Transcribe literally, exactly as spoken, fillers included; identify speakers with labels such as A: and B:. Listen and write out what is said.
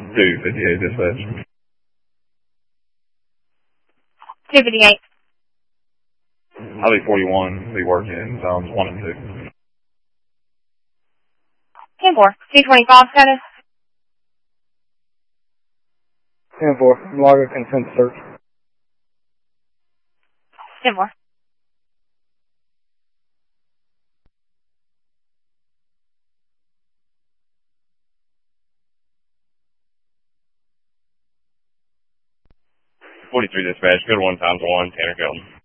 A: two fifty-eight dispatch.
B: two fifty-eight.
A: I'll be forty-one, be working in zones one and two.
B: ten four. two twenty-five status.
C: ten four. Log a consent search.
B: ten four.
A: forty-three dispatch, good one times one, Tanner Kelton.